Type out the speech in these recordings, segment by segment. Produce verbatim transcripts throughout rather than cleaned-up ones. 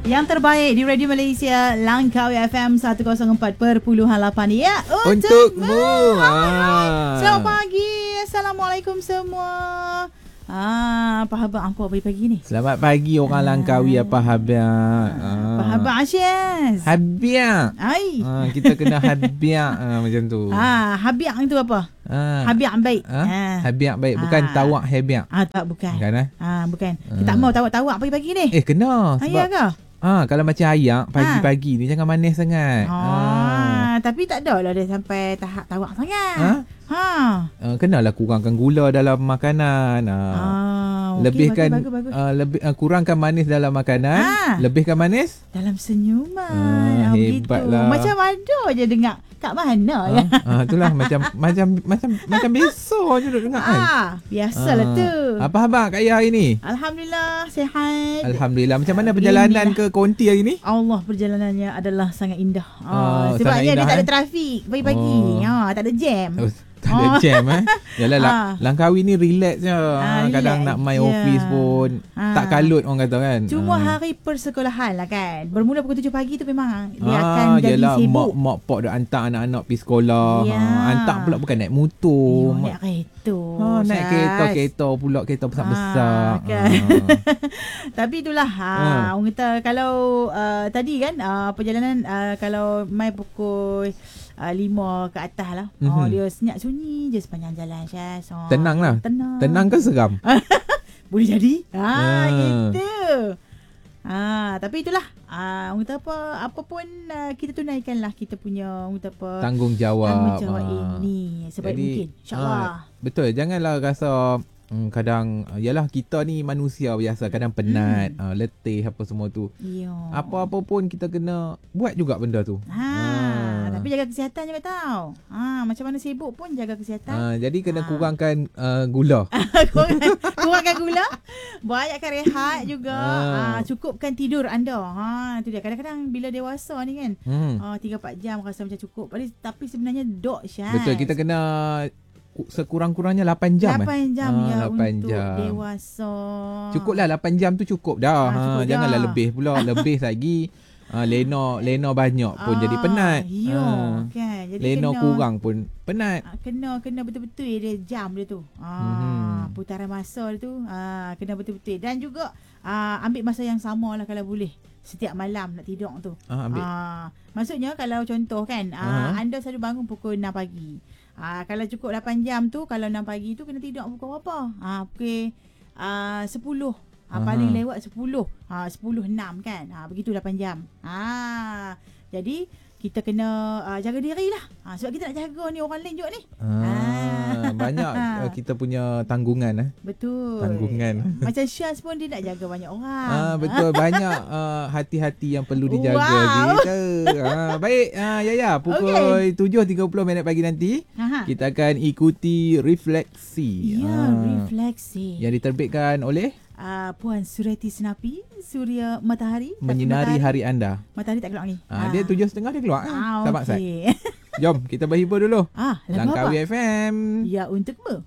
Yang terbaik di Radio Malaysia, Langkawi F M seratus empat perpuluhan lapan. Ya, untukmu. Ah. Selamat pagi. Assalamualaikum semua. Ah, apa khabar angkau pagi-pagi ni? Selamat pagi orang ah. Langkawi, apa khabar? Ah. Apa khabar Asyaz? Habiak. Ai. Ah, kita kena habiak ah, macam tu. Ah, habiak itu apa? Ah. Habiak baik. Ah. Ah. Habiak baik, bukan ah. tawak habiak. Ah, tak bukan. Bukan eh? Ah, bukan. Kita ah. tak mau tawak-tawak pagi-pagi ni. Eh, kena. Sebab ah, ya ke? Ah, kalau macam ayak pagi-pagi ha. ni jangan manis sangat. Ah, ha. Tapi tak ada lah dia sampai tahap tawak sangat. Ha. Ha. Uh, kenalah kurangkan gula dalam makanan. Ah. Ah, okay, lebihkan bagus, bagus, bagus. Uh, lebih uh, kurangkan manis dalam makanan, ha. lebihkan manis dalam senyuman. Ah, hebatlah. Macam ada je dengar kat mana ya. Ah, itulah macam macam macam macam biasa je duk dengar kan. Ah, biasalah ah. tu. Apa khabar Kak Yah hari ni? Alhamdulillah sihat. Alhamdulillah. Macam mana perjalanan Inilah. ke Konti hari ni? Allah, perjalanannya adalah sangat indah. Ah, ah sebabnya indah, dia tak ada trafik pagi-pagi. Oh. Ha, tak ada jam. Oh. Tak ada oh. jam eh. Yalah lah. Langkawi ni relax je. Ah, Kadang relax. nak main yeah. office pun ah. tak kalut orang kata kan. Cuma ah. hari persekolahan lah kan. Bermula pukul tujuh pagi tu memang dia ah, akan jadi yalah, sibuk. Mak-mak pok dah hantar anak-anak pergi sekolah. Yeah. Ha, hantar pula bukan naik motor. Yo, naik kereta. Ha, naik kereta, kereta pula kereta besar-besar. Ah, kan. ah. Tapi itulah ha, ah. orang kata kalau uh, tadi kan uh, perjalanan uh, kalau mai pukul Uh, lima ke atas lah. Mm-hmm. Oh, dia senyap sunyi je sepanjang jalan Syaz. Oh, tenang lah. Tenang. Tenang ke seram? Boleh jadi. Ha, ah. gitu. Ha, tapi itulah. Ah, uh, apa apa pun uh, kita tunaikanlah kita punya apa tanggungjawab. Tanggungjawab ah. ini sebaik Jadi, mungkin. Insya-Allah. Ah, betul. Janganlah rasa Hmm, kadang yalah kita ni manusia biasa, kadang penat, hmm. uh, letih apa semua tu. Yo. Apa-apa pun kita kena buat juga benda tu. Ha, ha. Tapi jaga kesihatan juga tahu. Ha, macam mana sibuk pun jaga kesihatan. Ha, jadi kena ha. kurangkan uh, gula. kurangkan, kurangkan gula. Banyakkan rehat juga. Ha. Ha, cukupkan tidur anda. Ha, itu dia. Kadang-kadang bila dewasa ni kan, hmm. uh, tiga empat jam rasa macam cukup. Tapi sebenarnya dok Syaz. Betul, kita kena sekurang-kurangnya lapan jam lapan jam eh? ya ha, lapan untuk jam. dewasa. Cukuplah lapan jam tu cukup dah. Ha, cukup ha, janganlah dah. lebih pula. Lebih lagi ha, lena lena banyak pun ah, jadi penat. Ya, ha. kan. Jadi lena kena, kurang pun penat. Kena kena betul-betul dia jam dia tu. Ah, hmm. putaran masa dia tu ah, kena betul-betul. Dan juga ah, ambil masa yang sama lah kalau boleh. Setiap malam nak tidur tu. Ah, ambil. Ah, maksudnya kalau contoh kan, ah, anda selalu bangun pukul enam pagi. Ah, kalau cukup lapan jam tu, kalau enam pagi tu kena tidur pukul berapa? Ah, pukul ah, sepuluh. Ah, paling lewat sepuluh. Ah, sepuluh enam kan. Ah, begitu lapan jam. Ah, jadi kita kena uh, jaga diri lah. Ha, sebab kita nak jaga ni orang lain juga ni. Ah, banyak uh, kita punya tanggungan. Eh. Betul. Tanggungan. Macam Syaz pun dia nak jaga banyak orang. Ah, betul. Banyak uh, hati-hati yang perlu dijaga. Wow. Gitu. Ah, baik. Ah, ya, ya. Pukul okay. tujuh tiga puluh minit pagi nanti, Aha. kita akan ikuti refleksi. Ya, ah, refleksi. Yang diterbitkan oleh Uh, Puan Sureti Senapi, Suria Matahari. Menyinari matahari. hari anda. Matahari tak keluar ni. Ah, ah. Dia tujuh setengah dia keluar. Ah, tak maksud. Okay. Jom kita berhibur dulu. Ah, Langkawi F M. Ya, untukmu.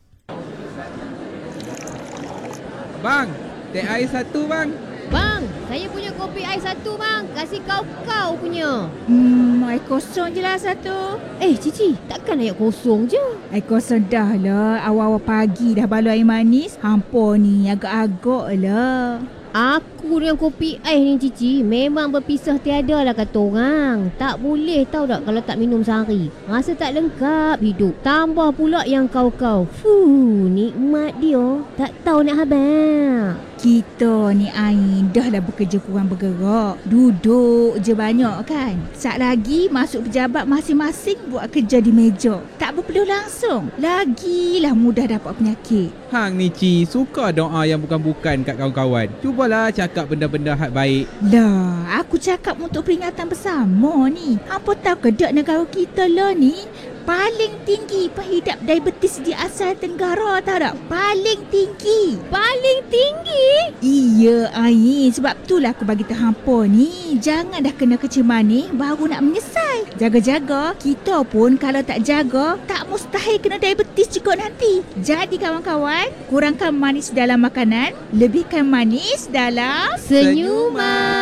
Bang, teh air satu bang. Bang, saya punya kopi air satu bang. Kasih kau-kau punya. Hmm, air kosong je lah satu. Eh, Cici, takkan air kosong je? Air kosong dah lah. Awal-awal pagi dah balu air manis. Hampa ni agak-agak lah. Aku dengan kopi ais ni Cici memang berpisah tiada lah kata orang. Tak boleh tahu tak kalau tak minum sehari. Rasa tak lengkap hidup. Tambah pula yang kau-kau. Fuh, nikmat dia. Tak tahu nak habis. Kita ni Ain dah lah bekerja kurang bergerak. Duduk je banyak kan. Sat lagi masuk pejabat masing-masing buat kerja di meja. Tak berpeluh langsung. Lagilah mudah dapat penyakit. Hang ni Ci, suka doa yang bukan-bukan kat kawan-kawan. Cubalah cakap benda-benda hak baik. Lah, aku cakap untuk peringatan bersama ni. Apa tahu ke dak negara kita lah ni paling tinggi pengidap diabetes di Asia Tenggara, tahu tak? Paling tinggi. Paling tinggi? Iya, Ain. Sebab itulah aku bagi tahu hampa ni. Jangan dah kena kecil manis baru nak menyesal. Jaga-jaga. Kita pun kalau tak jaga, tak mustahil kena diabetes juga nanti. Jadi kawan-kawan, kurangkan manis dalam makanan, lebihkan manis dalam senyuman.